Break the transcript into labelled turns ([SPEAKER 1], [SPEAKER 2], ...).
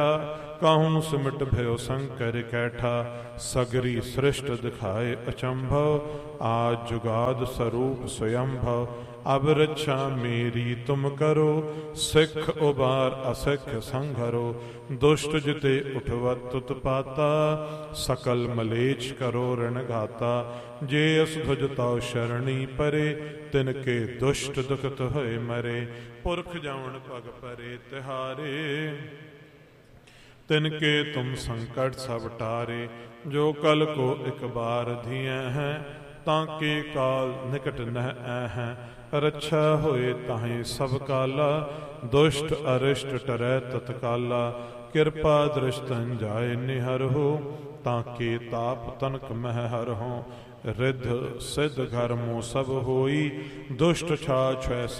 [SPEAKER 1] काहूँ सिमट भयो संकर कैठा, सगरी सृष्ट दिखाए अचंभव, आज जुगाद स्वरूप स्वयंभव, अब रक्षा मेरी तुम करो, सिख उबार असिख संघरो, दुष्ट जिते उठवत उत्पाता, सकल मलेच्छ करो ऋण घाता, जे अस ध्वज ताउ शरणी परे, तिनके दुष्ट दुखत होए मरे, पुरख जावन पग परे तिहारे, तिनके तुम संकट सब टारे, जो कल को एक बार धिए हैं, ताके काल निकट नह हैं, रक्षा होए ताहि सब काला, दुष्ट अरिष्ट टरै तत्काला, कृपा दृष्टन जाय निहर हो, ताके ताप तनक मह हर हो, रिद्ध सिद्ध घर मो सब होई, दुष्ट छा छुए